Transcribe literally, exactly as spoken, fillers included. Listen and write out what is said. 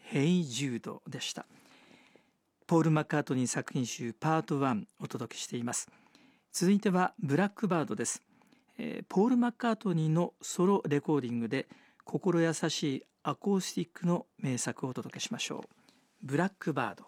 ヘイジュードでした。ポール・マッカートニー作品集パートワンお届けしています。続いてはブラックバードです。えー、ポール・マッカートニーのソロレコーディングで心優しいアコースティックの名作をお届けしましょう。ブラックバード。